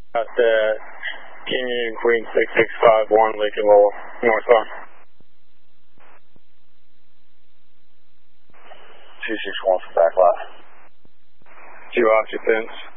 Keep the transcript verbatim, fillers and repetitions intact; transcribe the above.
At uh, King Union Queen six six five one, Lincoln Lowell, northbound. two six one for back lot. Two occupants.